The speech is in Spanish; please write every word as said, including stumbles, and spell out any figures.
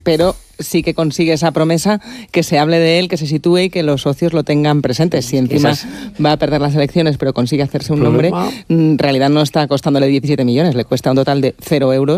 pero sí que consigue esa promesa, que se hable de él, que se sitúe y que los socios lo tengan presentes. Si encima Esas... va a perder las elecciones, pero consigue hacerse un nombre, en realidad no está costándole diecisiete millones, le cuesta un total de cero euros.